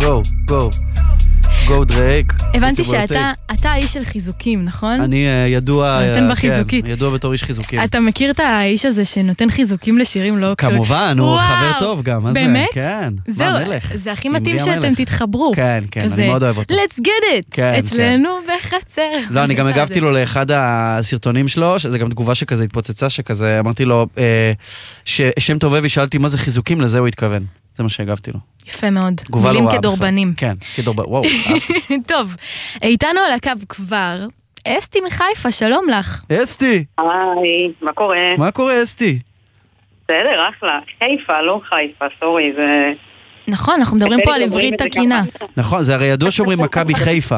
גו דרייק. הבנתי שאתה האיש של חיזוקים, נכון? אני ידוע, נותן בחיזוקית. ידוע בתור איש חיזוקים. אתה מכיר את האיש הזה שנותן חיזוקים לשירים לא קשורים? כמובן, הוא חבר טוב גם, מה זה? באמת? כן, זהו, זה הכי מתאים שאתם תתחברו. כן, אני מאוד אוהב אותו. Let's get it! אצלנו בחצר. לא, אני גם הגבתי לו לאחד הסרטונים שלו, שזה גם תגובה שכזה התפוצצה, שכזה אמרתי לו, שם טובבי, שאלתי מה זה חיזוקים, לזה הוא התכוון. זה מה שהגבתי לו. יפה מאוד. מילים כדורבנים. כן, כדורבנים, וואו. טוב, איתנו על הקו כבר, אסתי מחיפה, שלום לך. אסתי. היי, מה קורה? מה קורה, אסתי? בסדר, אחלה. חיפה, לא חיפה, סורי, זה... נכון, אנחנו מדברים פה על עברית תקינה. נכון, זה הרי ידוע שאומרים מכבי חיפה.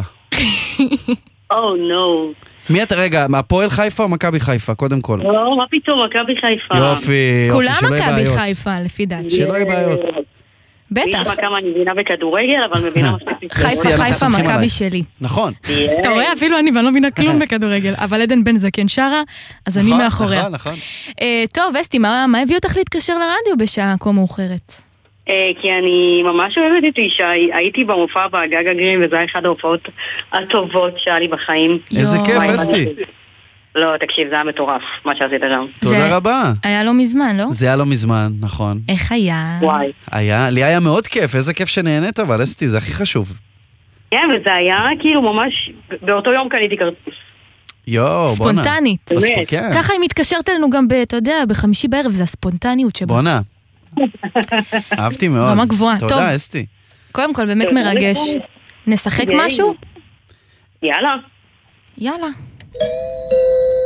נו. מי אתה רגע, הפועל חיפה או מכבי חיפה, קודם כל? לא, מה פתאום, מכבי חיפה. יופי, כולם שלא יהיה בעיות. מכבי חיפה, לפי דעתי. שלא יהיה בעיות. בטח. נשמע כמה אני מבינה בכדורגל, אבל מבינה מספיק. חיפה, מכבי שלי. נכון. אתה רואה, אפילו אני לא מבינה כלום בכדורגל, אבל עדן בן זקן שרה, אז אני מאחוריה. נכון. טוב, אסתי, מה הביא אותך להתקשר לרדיו בשעה כה מאוחרת? כי אני ממש אוהבת את אישה, הייתי במופע בגג הגרים, וזה היה אחד ההופעות הטובות שהיה לי בחיים. איזה כיף, אסתי. לא, תקשיב, זה היה מטורף, מה שעשית שם. תודה רבה. היה לא מזמן, לא? זה היה לא מזמן, נכון. איך היה? וואי. לי היה מאוד כיף, איזה כיף שנהנית, אבל אסתי, זה הכי חשוב. כן, וזה היה כאילו ממש, באותו יום קניתי כרטיס. בונה. ספונטנית. ככה היא מתקשרת אלינו גם, אתה יודע, בחמישי בערב, זה הספונטניות שבה. בונה. אהבתי מאוד. רמה גבוהה. תודה, אסתי. קודם כל, באמת מרגש. נשחק משהו? יאללה. יאללה.